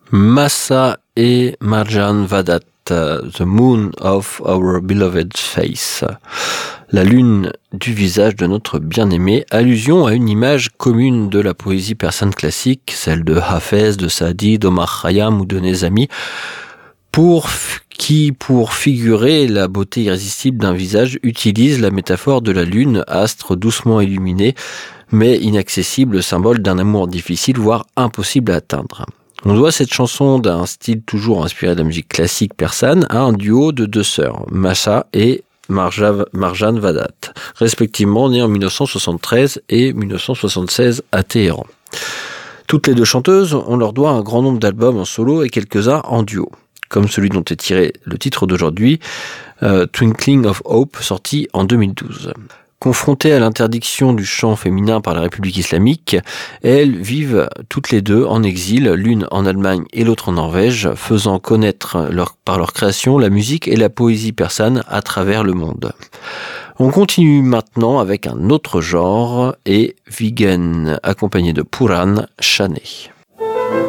Massa et Marjan Vadat, The Moon of Our Beloved Face, la lune du visage de notre bien-aimé, allusion à une image commune de la poésie persane classique, celle de Hafez, de Saadi, d'Omar Khayyam ou de Nezami, pour figurer la beauté irrésistible d'un visage, utilise la métaphore de la lune, astre doucement illuminé, mais inaccessible, symbole d'un amour difficile, voire impossible à atteindre. On doit cette chanson d'un style toujours inspiré de la musique classique persane à un duo de deux sœurs, Massa et Marjan Vadat, respectivement nées en 1973 et 1976 à Téhéran. Toutes les deux chanteuses, on leur doit un grand nombre d'albums en solo et quelques-uns en duo, comme celui dont est tiré le titre d'aujourd'hui, Twinkling of Hope, sorti en 2012. Confrontées à l'interdiction du chant féminin par la République islamique, elles vivent toutes les deux en exil, l'une en Allemagne et l'autre en Norvège, faisant connaître par leur création la musique et la poésie persane à travers le monde. On continue maintenant avec un autre genre et Vigen, accompagné de Puran Shane.